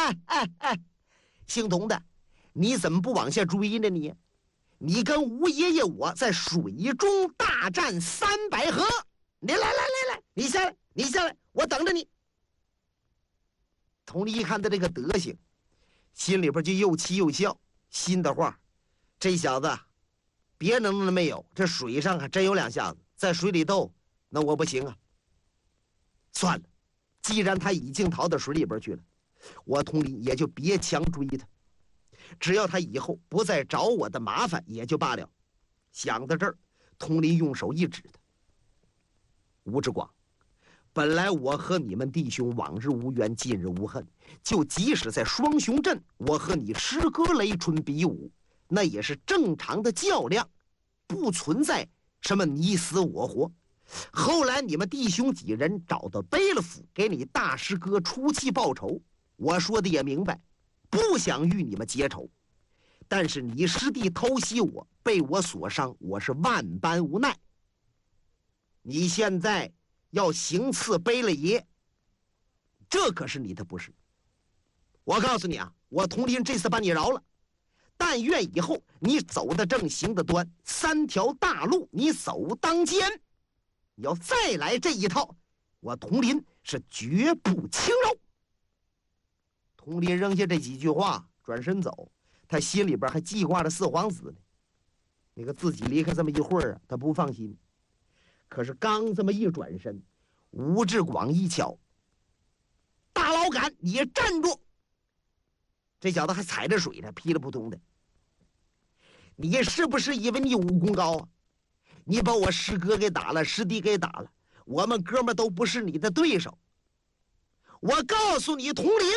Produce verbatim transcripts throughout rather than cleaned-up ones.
哎哎哎，姓童的，你怎么不往下追呢你？你跟吴爷爷我在水中大战三百合，你来来来来，你下来，你下来，我等着你。童丽一看他这个德行，心里边就又气又笑，心的话，这小子别能耐没有，这水上还真有两下子，在水里斗那我不行啊。算了，既然他已经逃到水里边去了，我童丽也就别强追他，只要他以后不再找我的麻烦也就罢了。想到这儿，童丽用手一指他：吴志广，本来我和你们弟兄往日无冤，近日无恨，就即使在双雄镇，我和你师哥雷春比武，那也是正常的较量，不存在什么你死我活。后来你们弟兄几人找到贝勒府，给你大师哥出气报仇，我说的也明白，不想与你们结仇。但是你师弟偷袭我，被我所伤，我是万般无奈。你现在要行刺贝勒爷，这可是你的不是。我告诉你啊，我童林这次把你饶了，但愿以后你走得正，行得端，三条大路你走当间。你要再来这一套，我童林是绝不轻饶。童林扔下这几句话，转身走，他心里边还记挂着四皇子呢。那个自己离开这么一会儿啊，他不放心。可是刚这么一转身，吴志广一瞧，大老杆，你站住！这小子还踩着水呢，噼里扑通的。你是不是以为你武功高啊？你把我师哥给打了，师弟给打了，我们哥们都不是你的对手。我告诉你，童林，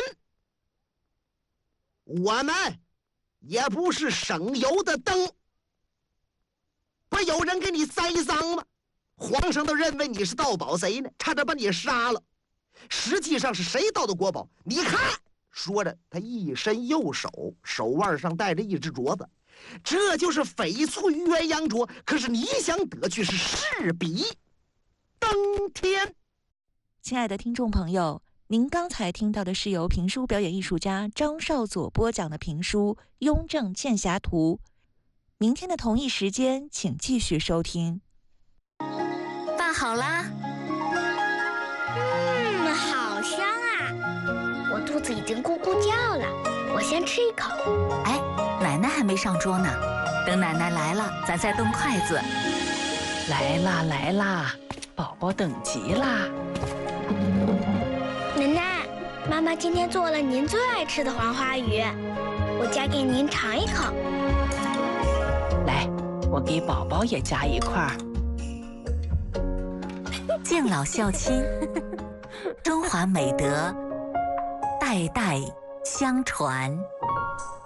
我们也不是省油的灯。不有人给你栽赃吗？皇上都认为你是盗宝贼呢，差点把你杀了。实际上是谁盗的国宝？你看！说着，他一伸右手，手腕上戴着一只镯子，这就是翡翠鸳鸯镯。可是你想得去是势比登天。 亲爱的听众朋友，您刚才听到的是由评书表演艺术家张少佐播讲的评书《雍正剑侠图》。明天的同一时间，请继续收听。 拌好啦。 嗯，好香啊！我肚子已经咕咕叫了，我先吃一口。 哎，奶奶还没上桌呢，等奶奶来了，咱再动筷子。 来啦来啦，宝宝等急啦！ 奶奶，妈妈今天做了您最爱吃的黄花鱼，我夹给您尝一口。 来，我给宝宝也夹一块儿。 敬老孝亲，中华美德代代相传。